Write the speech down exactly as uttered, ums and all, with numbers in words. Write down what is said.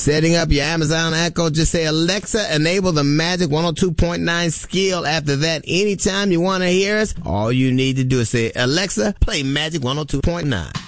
Setting up your Amazon Echo, just say, Alexa, enable the Magic one oh two point nine skill. After that, anytime you want to hear us, all you need to do is say, Alexa, play Magic one oh two point nine.